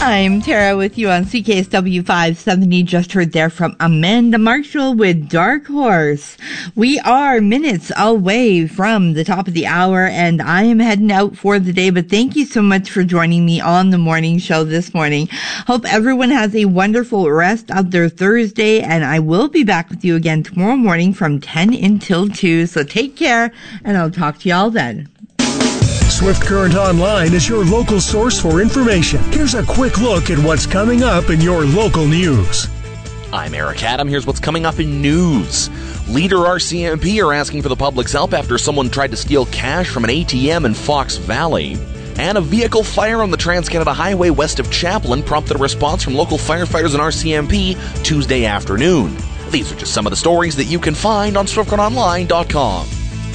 I'm Tara with you on CKSW 570. Just heard there from Amanda Marshall with Dark Horse. We are minutes away from the top of the hour, and I am heading out for the day, but thank you so much for joining me on the morning show this morning. Hope everyone has a wonderful rest of their Thursday, and I will be back with you again tomorrow morning from 10 until 2, so take care, and I'll talk to y'all then. Swift Current Online is your local source for information. Here's a quick look at what's coming up in your local news. I'm Eric Adam. Here's what's coming up in news. Leader RCMP are asking for the public's help after someone tried to steal cash from an ATM in Fox Valley. And a vehicle fire on the Trans-Canada Highway west of Chaplin prompted a response from local firefighters and RCMP Tuesday afternoon. These are just some of the stories that you can find on SwiftCurrentOnline.com.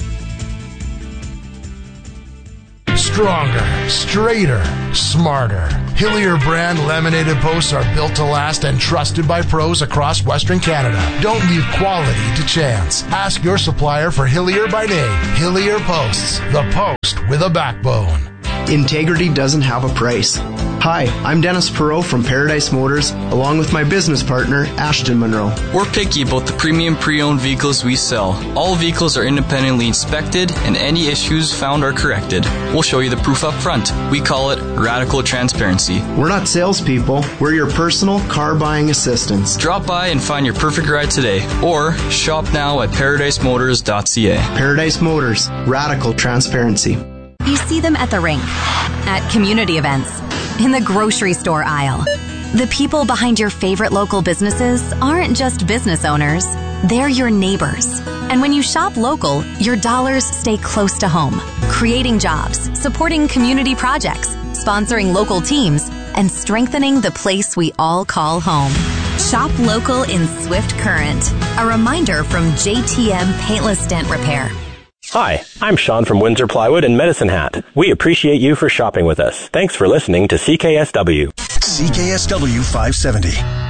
Stronger, straighter, smarter. Hillier brand laminated posts are built to last and trusted by pros across Western Canada. Don't leave quality to chance. Ask your supplier for Hillier by name. Hillier Posts, the post with a backbone. Integrity doesn't have a price. Hi, I'm Dennis Perot from Paradise Motors, along with my business partner, Ashton Monroe. We're picky about the premium pre-owned vehicles we sell. All vehicles are independently inspected, and any issues found are corrected. We'll show you the proof up front. We call it radical transparency. We're not salespeople. We're your personal car buying assistants. Drop by and find your perfect ride today, or shop now at ParadiseMotors.ca. Paradise Motors, radical transparency. You see them at the rink, at community events, in the grocery store aisle. The people behind your favorite local businesses aren't just business owners, they're your neighbors. And when you shop local, your dollars stay close to home, creating jobs, supporting community projects, sponsoring local teams, and strengthening the place we all call home. Shop local in Swift Current. A reminder from JTM Paintless Dent Repair. Hi, I'm Sean from Windsor Plywood and Medicine Hat. We appreciate you for shopping with us. Thanks for listening to CKSW. CKSW 570.